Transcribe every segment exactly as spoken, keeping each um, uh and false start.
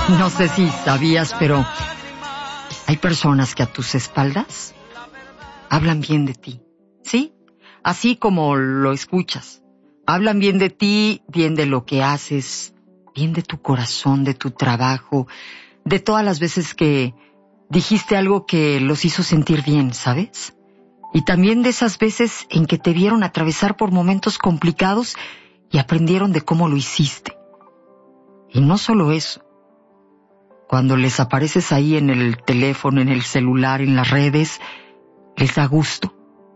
No sé si sabías, pero hay personas que a tus espaldas hablan bien de ti, ¿sí? Así como lo escuchas. Hablan bien de ti, bien de lo que haces, bien de tu corazón, de tu trabajo, de todas las veces que dijiste algo que los hizo sentir bien, ¿sabes? Y también de esas veces en que te vieron atravesar por momentos complicados y aprendieron de cómo lo hiciste. Y no solo eso. Cuando les apareces ahí en el teléfono, en el celular, en las redes, les da gusto.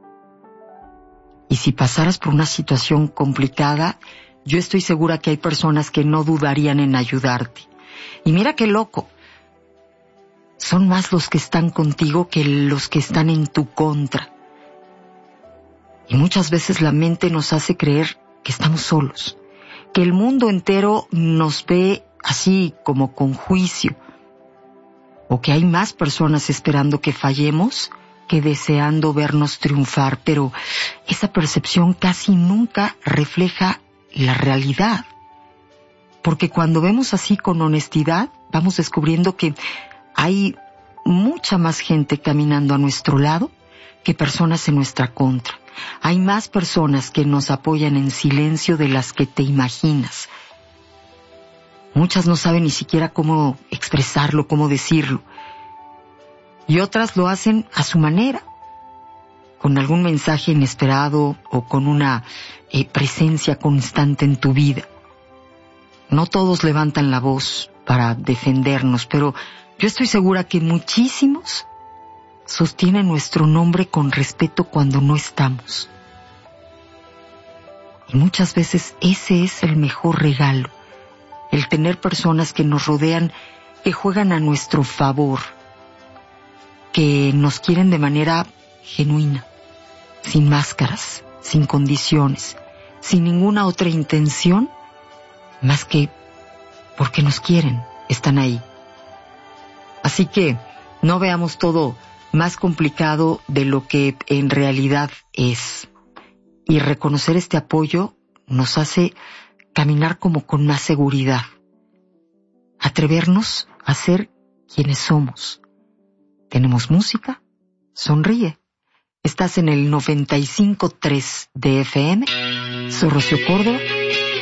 Y si pasaras por una situación complicada, yo estoy segura que hay personas que no dudarían en ayudarte. Y mira qué loco. Son más los que están contigo que los que están en tu contra. Y muchas veces la mente nos hace creer que estamos solos, que el mundo entero nos ve así como con juicio, o que hay más personas esperando que fallemos que deseando vernos triunfar, pero esa percepción casi nunca refleja la realidad. Porque cuando vemos así con honestidad, vamos descubriendo que hay mucha más gente caminando a nuestro lado que personas en nuestra contra. Hay más personas que nos apoyan en silencio de las que te imaginas. Muchas no saben ni siquiera cómo expresarlo, cómo decirlo. Y otras lo hacen a su manera, con algún mensaje inesperado o con una eh, presencia constante en tu vida. No todos levantan la voz para defendernos, pero yo estoy segura que muchísimos sostienen nuestro nombre con respeto cuando no estamos. Y muchas veces ese es el mejor regalo, el tener personas que nos rodean, que juegan a nuestro favor, que nos quieren de manera genuina, sin máscaras, sin condiciones, sin ninguna otra intención, más que porque nos quieren, están ahí. Así que no veamos todo más complicado de lo que en realidad es. Y reconocer este apoyo nos hace caminar como con más seguridad. Atrevernos a ser quienes somos. Tenemos música, sonríe. Estás en el noventa y cinco punto tres de F M. Soy Rocío Córdoba